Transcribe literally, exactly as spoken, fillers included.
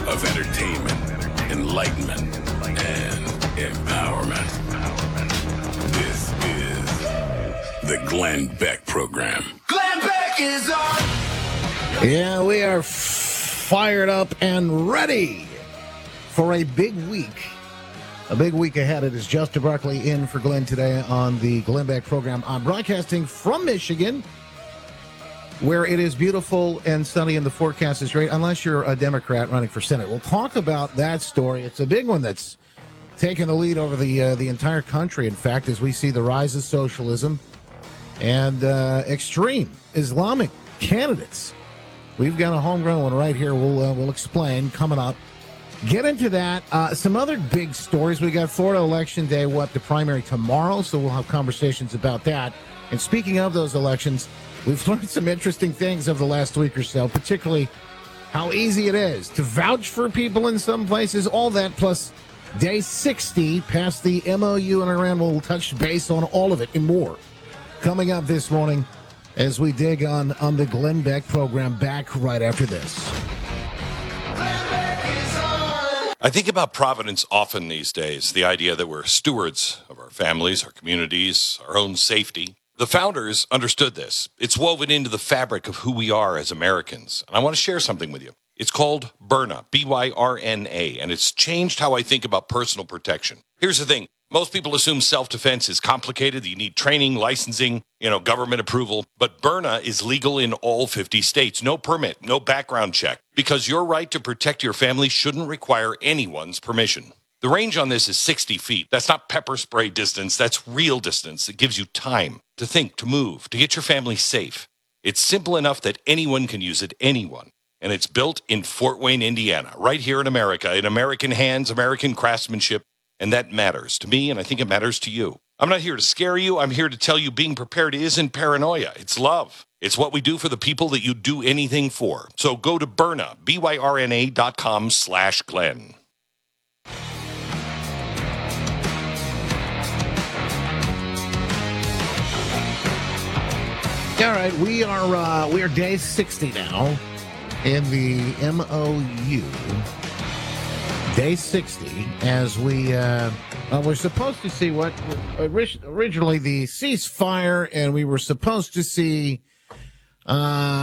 of entertainment, enlightenment, and empowerment. This is the Glenn Beck Program. Glenn Beck is on! Yeah, we are fired up and ready for a big week. A big week ahead. It is Justin Barkley in for Glenn today on the Glenn Beck Program. I'm broadcasting from Michigan, where it is beautiful and sunny and the forecast is great, unless you're a Democrat running for Senate. We'll talk about that story. It's a big one that's taken the lead over the uh, the entire country, in fact, as we see the rise of socialism and uh, extreme Islamic candidates. We've got a homegrown one right here. We'll, uh, we'll explain coming up. Get into that. Uh, some other big stories. We got Florida Election Day, what, the primary tomorrow, so we'll have conversations about that. And speaking of those elections, we've learned some interesting things over the last week or so, particularly how easy it is to vouch for people in some places, all that, plus day sixty past the M O U in Iran. We'll touch base on all of it and more coming up this morning as we dig on, on the Glenn Beck Program. Back right after this. I think about Providence often these days, the idea that we're stewards of our families, our communities, our own safety. The founders understood this. It's woven into the fabric of who we are as Americans. And I want to share something with you. It's called Byrna, B Y R N A, and it's changed how I think about personal protection. Here's the thing. Most people assume self-defense is complicated, that you need training, licensing, you know, government approval. But Byrna is legal in all fifty states. No permit, no background check. Because your right to protect your family shouldn't require anyone's permission. The range on this is sixty feet. That's not pepper spray distance. That's real distance. It gives you time to think, to move, to get your family safe. It's simple enough that anyone can use it, anyone. And it's built in Fort Wayne, Indiana, right here in America, in American hands, American craftsmanship. And that matters to me, and I think it matters to you. I'm not here to scare you. I'm here to tell you being prepared isn't paranoia. It's love. It's what we do for the people that you do anything for. So go to Byrna, B Y R N A dot com slash Glenn. All right, we are uh, we are day sixty now in the M O U. Day sixty, as we uh, uh, we're supposed to see what originally the ceasefire, and we were supposed to see. Uh,